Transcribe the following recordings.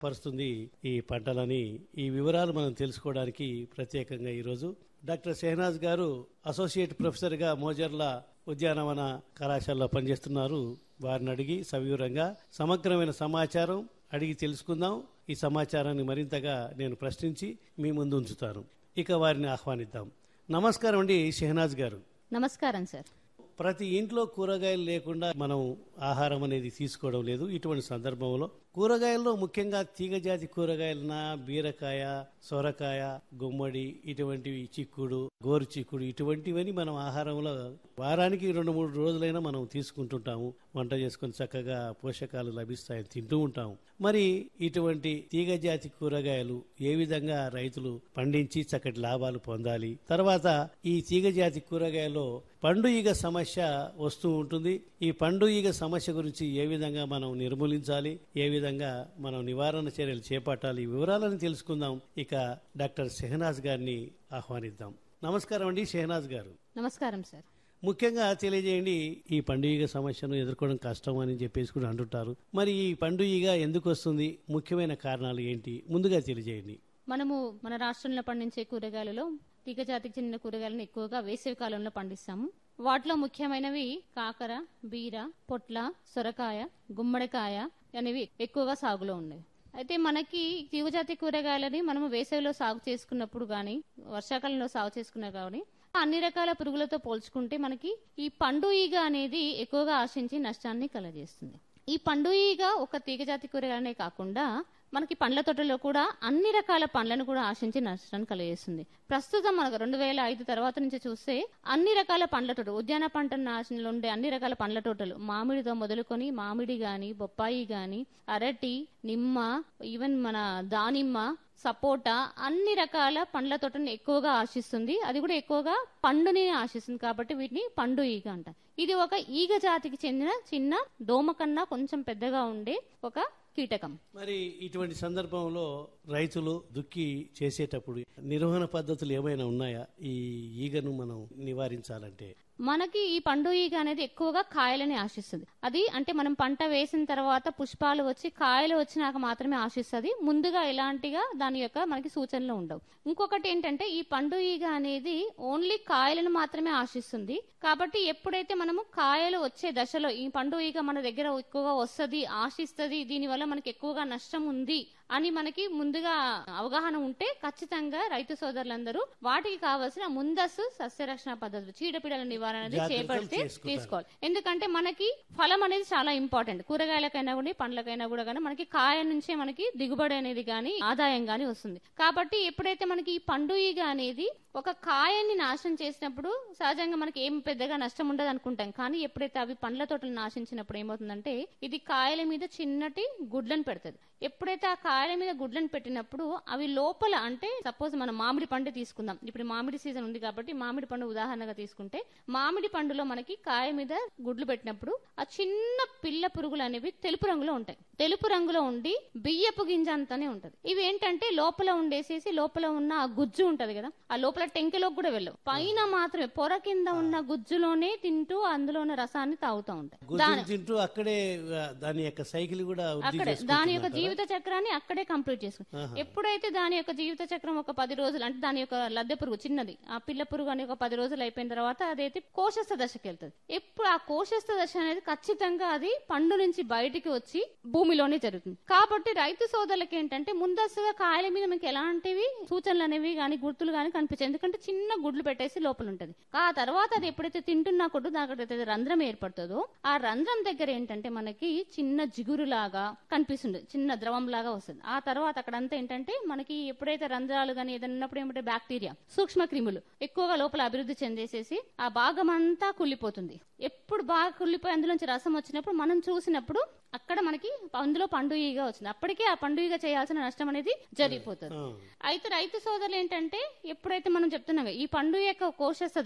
పరుస్తుంది ఈ పంటలని. ఈ వివరాలు మనం తెలుసుకోవడానికి ప్రత్యేకంగా ఈరోజు డాక్టర్ షెహనాజ్ గారు అసోసియేట్ ప్రొఫెసర్ గా మోజర్ల ఉద్యానవన కళాశాలలో పనిచేస్తున్నారు. వారిని అడిగి సవివరంగా సమగ్రమైన సమాచారం అడిగి తెలుసుకుందాం. ఈ సమాచారాన్ని మరింతగా నేను ప్రశ్నించి మీ ముందు ఉంచుతాను. ఇక వారిని ఆహ్వానిద్దాం. నమస్కారం అండి షెహనాజ్ గారు. నమస్కారం సార్. ప్రతి ఇంట్లో కూరగాయలు లేకుండా మనం ఆహారం అనేది తీసుకోవడం లేదు. ఇటువంటి సందర్భంలో కూరగాయల్లో ముఖ్యంగా తీగజాతి కూరగాయలన బీరకాయ, సొరకాయ, గుమ్మడి, ఇటువంటివి, చిక్కుడు, గోరు చిక్కుడు, ఇటువంటివని మనం ఆహారంలో వారానికి 2-3 రోజులైనా మనం తీసుకుంటుంటాము. వంట చేసుకుని చక్కగా పోషకాలు లభిస్తాయని తింటూ ఉంటాము. మరి ఇటువంటి తీగజాతి కూరగాయలు ఏ విధంగా రైతులు పండించి చక్కటి లాభాలు పొందాలి? తర్వాత ఈ తీగజాతి కూరగాయలో పండు ఈగ సమస్య వస్తూ ఉంటుంది. ఈ పండు ఈగ సమస్య గురించి ఏ విధంగా మనం నిర్మూలించాలి, ఏ విధంగా మనం నివారణ చర్యలు చేపట్టాలి, వివరాలను తెలుసుకుందాం. ఇక డాక్టర్ షెహనాజ్ గారిని ఆహ్వానిద్దాం. నమస్కారం అండి షెహనాజ్ గారు. నమస్కారం సార్. ముఖ్యంగా తెలియజేయండి, ఈ పండు ఈగ సమస్యను ఎదుర్కోవడం కష్టం అని చెప్పేసి కూడా అంటుంటారు. మరి ఈ పండు ఈగ ఎందుకు వస్తుంది? ముఖ్యమైన కారణాలు ఏంటి? ముందుగా తెలియజేయండి. మనము మన రాష్ట్రంలో పండించే కూరగాయలలో తీగజాతికి చెందిన కూరగాయలను ఎక్కువగా వేసవి కాలంలో పండిస్తాము. వాటిలో ముఖ్యమైనవి కాకర, బీర, పొట్ల, సొరకాయ, గుమ్మడికాయ అనేవి ఎక్కువగా సాగులో ఉన్నాయి. అయితే మనకి తీగజాతి కూరగాయలని మనము వేసవిలో సాగు చేసుకున్నప్పుడు గాని, వర్షాకాలంలో సాగు చేసుకున్నా కానీ అన్ని రకాల పురుగులతో పోల్చుకుంటే మనకి ఈ పండు ఈగ అనేది ఎక్కువగా ఆశించి నష్టాన్ని కలగజేస్తుంది. ఈ పండు ఈగ ఒక తీగజాతి కూరగాయలనే కాకుండా మనకి పండ్ల తోటలో కూడా అన్ని రకాల పండ్లను కూడా ఆశించి నష్టాన్ని కలిగేస్తుంది. ప్రస్తుతం మనకు 2005 తర్వాత నుంచి చూస్తే అన్ని రకాల పండ్ల తోటలు, ఉద్యాన పంట నాశనంలో ఉండే అన్ని రకాల పండ్ల తోటలు, మామిడితో మొదలుకొని మామిడి గాని, బొప్పాయి గాని, అరటి, నిమ్మ, ఈవెన్ మన దానిమ్మ, సపోటా, అన్ని రకాల పండ్ల తోటని ఎక్కువగా ఆశిస్తుంది. అది కూడా ఎక్కువగా పండుని ఆశిస్తుంది. కాబట్టి వీటిని పండు ఈగ అంట. ఇది ఒక ఈగ జాతికి చెందిన చిన్న దోమ కన్నా కొంచెం పెద్దగా ఉండే ఒక కీటకం. మరి ఇటువంటి సందర్భంలో రైతులు దుక్కి చేసేటప్పుడు నిర్వహణ పద్ధతులు ఏమైనా ఉన్నాయా ఈ ఈగను మనం నివారించాలంటే? మనకి ఈ పండు ఈగ అనేది ఎక్కువగా కాయలని ఆశిస్తుంది. అది అంటే మనం పంట వేసిన తర్వాత పుష్పాలు వచ్చి కాయలు వచ్చినాక మాత్రమే ఆశిస్తుంది. ముందుగా ఎలాంటిగా దాని యొక్క మనకి సూచనలు ఉండవు. ఇంకొకటి ఏంటంటే ఈ పండు ఈగ అనేది ఓన్లీ కాయలను మాత్రమే ఆశిస్తుంది. కాబట్టి ఎప్పుడైతే మనము కాయలు వచ్చే దశలో ఈ పండు ఈగ మన దగ్గర ఎక్కువగా వస్తుంది, ఆశిస్తుంది, దీనివల్ల మనకి ఎక్కువగా నష్టం ఉంది అని మనకి ముందుగా అవగాహన ఉంటే ఖచ్చితంగా రైతు సోదరులందరూ వాటికి కావాల్సిన ముందస్తు సస్యరక్షణ పద్ధతులు, చీడపీడల నివారణ చేపడితే తీసుకోవాలి. ఎందుకంటే మనకి ఫలం అనేది చాలా ఇంపార్టెంట్. కూరగాయలకైనా కూడా పండ్లకైనా కూడా కానీ మనకి కాయ నుంచే మనకి దిగుబడి అనేది గానీ ఆదాయం గానీ వస్తుంది. కాబట్టి ఎప్పుడైతే మనకి ఈ పండు ఈగ అనేది ఒక కాయని నాశనం చేసినప్పుడు సహజంగా మనకి ఏం పెద్దగా నష్టం ఉండదు అనుకుంటాం. కానీ ఎప్పుడైతే అవి పండ్ల తోటలు నాశించినప్పుడు ఏమవుతుందంటే ఇది కాయల మీద చిన్నటి గుడ్లను పెడుతుంది. ఎప్పుడైతే ఆ కాయల మీద గుడ్లను పెట్టినప్పుడు అవి లోపల, అంటే సపోజ్ మనం మామిడి పండు తీసుకుందాం. ఇప్పుడు మామిడి సీజన్ ఉంది కాబట్టి మామిడి పండు ఉదాహరణగా తీసుకుంటే మామిడి పండులో మనకి కాయ మీద గుడ్లు పెట్టినప్పుడు ఆ చిన్న పిల్ల పురుగులు అనేవి తెలుపు రంగులో ఉంటాయి. తెలుపు రంగులో ఉండి బియ్యపు గింజ అంతానే ఉంటది. ఇవి ఏంటంటే లోపల ఉండేసేసి లోపల ఉన్న ఆ గుజ్జు ఉంటది కదా, ఆ లోపల టెంకెలోకి కూడా వెళ్ళవు. పైన మాత్రమే పొర కింద ఉన్న గుజ్జులోనే తింటూ అందులో ఉన్న రసాన్ని తాగుతూ ఉంటాయి. అక్కడే దాని యొక్క సైకిల్ కూడా అక్కడే దాని యొక్క జీవిత చక్రాన్ని అక్కడే కంప్లీట్ చేసుకుంటాం. ఎప్పుడైతే దాని యొక్క జీవిత చక్రం ఒక 10 రోజులు, అంటే దాని యొక్క లద్దె పురుగు చిన్నది, ఆ పిల్ల పురుగు అని ఒక 10 రోజులు అయిపోయిన తర్వాత అదైతే కోశస్థ దశకి వెళ్తుంది. ఎప్పుడు ఆ కోశస్థ దశ అనేది ఖచ్చితంగా అది పండు నుంచి బయటికి వచ్చి భూమిలోనే జరుగుతుంది. కాబట్టి రైతు సోదరులకి ఏంటంటే ముందస్తుగా కాయల మీద మీకు ఎలాంటివి సూచనలు అనేవి గానీ గుర్తులు గానీ కనిపించాయి. ఎందుకంటే చిన్న గుడ్లు పెట్టేసి లోపల ఉంటది. ఆ తర్వాత అది ఎప్పుడైతే తింటున్నా కూడా దానికి రంధ్రం ఏర్పడుతుందో ఆ రంధ్రం దగ్గర ఏంటంటే మనకి చిన్న జిగురు లాగా కనిపిస్తుంది, చిన్న ద్రవం లాగా వస్తుంది. ఆ తర్వాత అక్కడంతా ఏంటంటే మనకి ఎప్పుడైతే రంధ్రాలు గానీ ఏదైనా ఉన్నప్పుడు ఏమంటే బ్యాక్టీరియా, సూక్ష్మ క్రిములు ఎక్కువగా లోపల అభివృద్ధి చెందేసేసి ఆ భాగం అంతా కుళ్ళిపోతుంది. ఎప్పుడు బాగా కుళ్ళిపోయి అందులోంచి రసం వచ్చినప్పుడు మనం చూసినప్పుడు అక్కడ మనకి అందులో పండు ఈగ వచ్చింది. అప్పటికే ఆ పండు ఈగ చేయాల్సిన నష్టం అనేది జరిగిపోతుంది. అయితే రైతు సోదరులు ఏంటంటే ఎప్పుడైతే మనం చెప్తున్నాం ఈ పండు యొక్క కోశస్థ దశ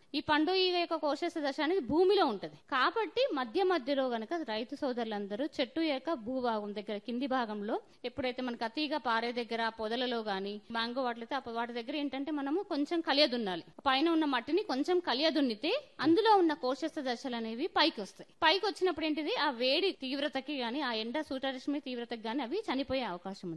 ఈ పండు ఈగ యొక్క కోశస్థ దశ అనేది భూమిలో ఉంటది. కాబట్టి మధ్యలో గనక రైతు సోదరులందరూ చెట్టు యొక్క భూభాగం దగ్గర కింది భాగంలో ఎప్పుడైతే మనకు అతిగా పారే దగ్గర పొదలలో గాని మ్యాంగో వాటిలైతే వాటి దగ్గర ఏంటంటే మనము కొంచెం కలియదున్నాలి. పైన ఉన్న మట్టిని కొంచెం కలియదున్నితే అందులో ఉన్న కోశస్థ దశలు అనేవి పైకి వస్తాయి. పైకి వచ్చినప్పుడు ఏంటిది, ఆ వేడి తీవ్రతకి గాని ఆ ఎండ సూర్యరశ్మి తీవ్రతకి గాని అవి చనిపోయే అవకాశం ఉంది.